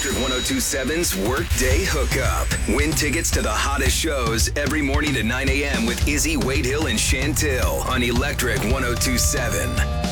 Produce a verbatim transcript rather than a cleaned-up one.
Electric one oh two point seven's Workday Hookup. Win tickets to the hottest shows every morning at nine a.m. with Izzy, Wade Hill, and Chantil on Electric one oh two point seven.